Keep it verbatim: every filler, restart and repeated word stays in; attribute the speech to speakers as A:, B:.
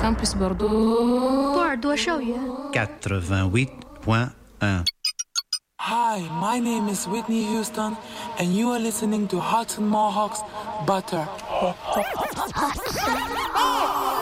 A: Campus Bordeaux.
B: 多尔多校园
C: quatre-vingt-huit point un.
D: Hi, my name is Whitney Houston, and you are listening to Hudson Mohawk's Butter.